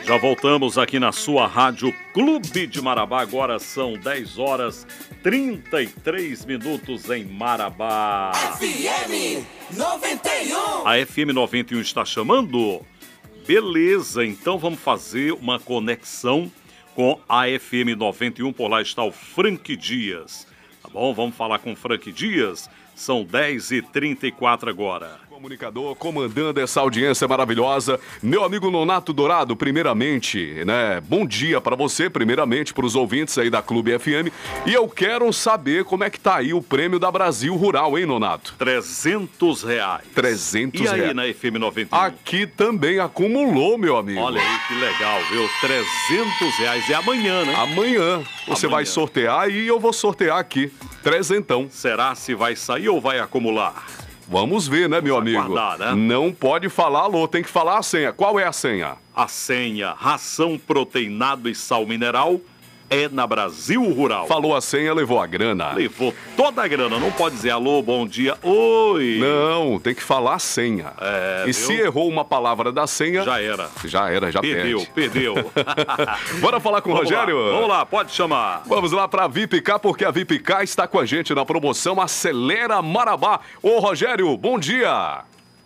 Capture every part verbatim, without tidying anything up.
Já voltamos aqui na sua rádio Clube de Marabá. Agora são dez horas e trinta e três minutos em Marabá. F M noventa e um. A F M noventa e um está chamando? Beleza, então vamos fazer uma conexão com a F M noventa e um. Por lá está o Frank Dias. Tá bom? Vamos falar com o Frank Dias. São dez e trinta e quatro agora. Comunicador comandando essa audiência maravilhosa. Meu amigo Nonato Dourado, primeiramente, né? Bom dia para você, primeiramente, para os ouvintes aí da Clube F M. E eu quero saber como é que tá aí o prêmio da Brasil Rural, hein, Nonato? trezentos reais. trezentos E aí reais. na F M noventa e um? Aqui também acumulou, meu amigo. Olha aí que legal, viu? trezentos reais. É amanhã, né? Amanhã você Amanhã. vai sortear e eu vou sortear aqui. Trezentão. Será se vai sair ou vai acumular? Vamos ver, né, meu Vamos amigo? aguardar, né? Não pode falar alô, tem que falar a senha. Qual é a senha? A senha ração proteinado e sal mineral é na Brasil Rural. Falou a senha, levou a grana. Levou toda a grana. Não pode dizer alô, bom dia, oi. Não, tem que falar a senha. É, e viu? se errou uma palavra da senha... Já era. Já era, já Perdeu, perde. perdeu. Bora falar com o Vamos Rogério? Lá, vamos lá, pode chamar. Vamos lá para a Vipcar, porque a Vipcar está com a gente na promoção Acelera Marabá. Ô, Rogério, bom dia.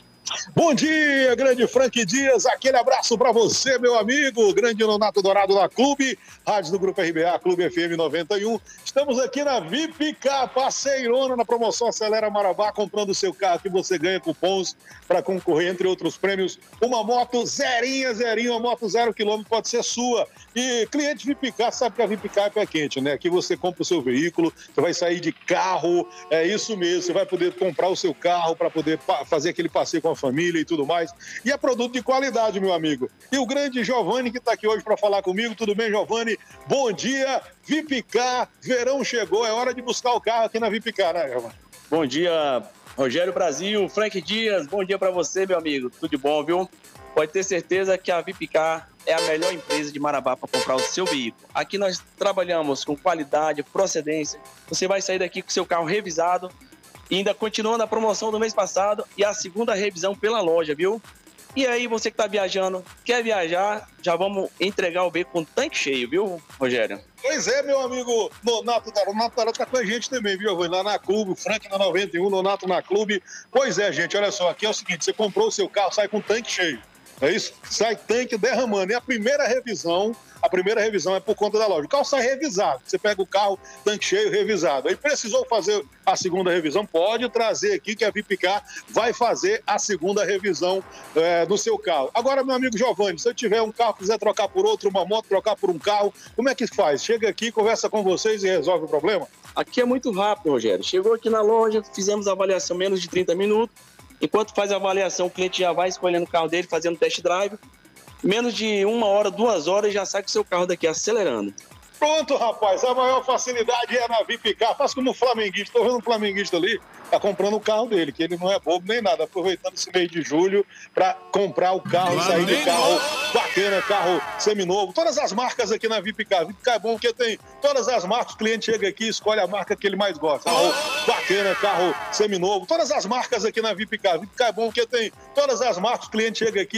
Bom dia, grande Frank Dias, aquele abraço para você, meu amigo, grande Nonato Dourado da Clube, rádio do Grupo R B A, Clube F M noventa e um. Estamos aqui na Vipcar, parceirona na promoção Acelera Marabá, comprando o seu carro que você ganha cupons para concorrer, entre outros prêmios, uma moto zerinha, zerinha, uma moto zero quilômetro pode ser sua. E cliente Vipcar sabe que a Vipcar é pé quente, né? Aqui você compra o seu veículo, você vai sair de carro, é isso mesmo, você vai poder comprar o seu carro para poder fazer aquele passeio com a família e tudo mais. E é produto de qualidade, meu amigo. E o grande Giovanni que está aqui hoje para falar comigo. Tudo bem, Giovanni? Bom dia, Vipcar, verão chegou, é hora de buscar o carro aqui na Vipcar, né, Giovanni? Bom dia, Rogério Brasil, Frank Dias, bom dia para você, meu amigo. Tudo de bom, viu? Pode ter certeza que a Vipcar é a melhor empresa de Marabá para comprar o seu veículo. Aqui nós trabalhamos com qualidade, procedência. Você vai sair daqui com o seu carro revisado, e ainda continuando a promoção do mês passado e a segunda revisão pela loja, viu? E aí, você que tá viajando, quer viajar, já vamos entregar o veículo com tanque cheio, viu, Rogério? Pois é, meu amigo Nonato Dourado. O Nonato Dourado tá com a gente também, viu? Lá na Clube, o Frank na noventa e um, Nonato na Clube. Pois é, gente, olha só, aqui é o seguinte, você comprou o seu carro, sai com tanque cheio. É isso? Sai tanque derramando. E a primeira revisão, a primeira revisão é por conta da loja. O carro sai revisado. Você pega o carro, tanque cheio, revisado. Aí precisou fazer a segunda revisão, pode trazer aqui que a Vipcar vai fazer a segunda revisão é, do seu carro. Agora, meu amigo Giovanni, se eu tiver um carro, quiser trocar por outro, uma moto, trocar por um carro, como é que faz? Chega aqui, conversa com vocês e resolve o problema? Aqui é muito rápido, Rogério. Chegou aqui na loja, fizemos a avaliação menos de trinta minutos. Enquanto faz a avaliação, o cliente já vai escolhendo o carro dele, fazendo test drive. Menos de uma hora, duas horas, já sai com o seu carro daqui acelerando. Pronto, rapaz, a maior facilidade é na Vipcar. Faz como um flamenguista, estou vendo um flamenguista ali, tá comprando o carro dele, que ele não é bobo nem nada, aproveitando esse mês de julho para comprar o carro, sair de carro bacana, carro seminovo. Todas as marcas aqui na Vipcar. Vipcar é bom porque tem todas as marcas, o cliente chega aqui e escolhe a marca que ele mais gosta. Carro bacana, carro seminovo. Todas as marcas aqui na Vipcar. Vipcar é bom porque tem todas as marcas, o cliente chega aqui